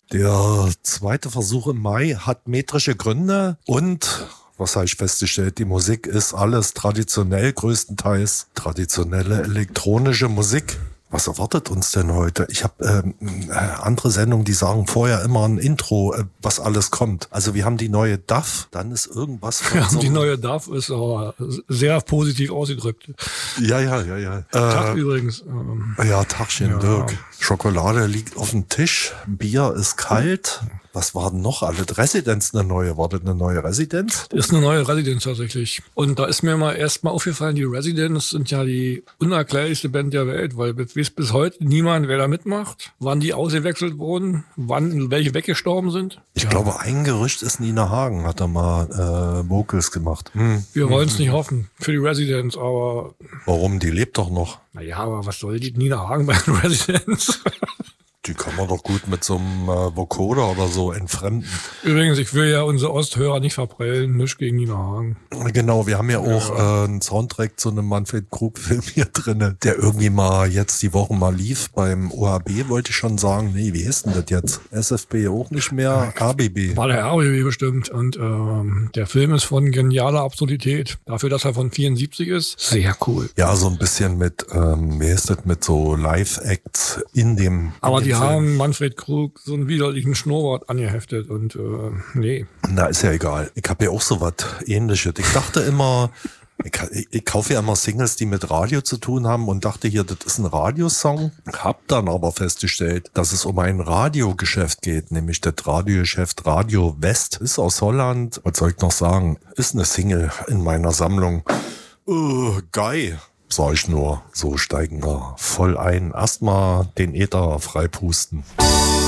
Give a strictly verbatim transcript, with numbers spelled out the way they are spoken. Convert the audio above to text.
Der zweite Versuch im Mai hat metrische Gründe und, was habe ich festgestellt, die Musik ist alles traditionell, größtenteils traditionelle elektronische Musik. Was erwartet uns denn heute? Ich habe ähm, äh, andere Sendungen, die sagen vorher immer ein Intro, äh, was alles kommt. Also wir haben die neue D A F, dann ist irgendwas... Ja, so die neue D A F ist aber sehr positiv ausgedrückt. Ja, ja, ja, ja. Tag Äh, übrigens. Ähm, ja, Tagchen, ja. Dirk. Schokolade liegt auf dem Tisch, Bier ist kalt. Was war denn noch alle? Residenz eine neue. War das eine neue Residenz? Ist eine neue Residenz tatsächlich. Und da ist mir mal erstmal aufgefallen, die Residents sind ja die unerklärlichste Band der Welt, weil bis, bis heute niemand, wer da mitmacht, wann die ausgewechselt wurden, wann welche weggestorben sind. Ich ja. glaube, ein Gerücht ist Nina Hagen, hat da mal äh, Vocals gemacht. Hm. Wir wollen es nicht hoffen für die Residents, aber... Warum? Die lebt doch noch. Naja, aber was soll die Nina Hagen bei den Residents? Die kann man doch gut mit so einem äh, Vocoder oder so entfremden. Übrigens, ich will ja unsere Osthörer nicht verprellen, nichts gegen Nina Hagen. Genau, wir haben ja auch ja. Äh, einen Soundtrack zu einem Manfred Krug-Film hier drin, der irgendwie mal jetzt die Woche mal lief. Beim O H B wollte ich schon sagen, nee, wie ist denn das jetzt? S F B auch nicht mehr, A B B. War der A B B bestimmt. Und ähm, der Film ist von genialer Absurdität. Dafür, dass er von vierundsiebzig ist, sehr cool. Ja, so ein bisschen mit, ähm, wie ist das, mit so Live-Acts in dem... Aber in die dem haben Film. Manfred Krug so einen widerlichen Schnurrbart angeheftet und äh, nee. Na, ist ja egal. Ich habe ja auch so was Ähnliches. Ich dachte immer, ich, ich, ich kaufe ja immer Singles, die mit Radio zu tun haben und dachte hier, das ist ein Radiosong. Hab dann aber festgestellt, dass es um ein Radiogeschäft geht, nämlich das Radiogeschäft Radio West. Ist aus Holland. Was soll ich noch sagen? Ist eine Single in meiner Sammlung. Uh, geil. Sag ich nur, so steigen wir voll ein. Erstmal den Äther freipusten.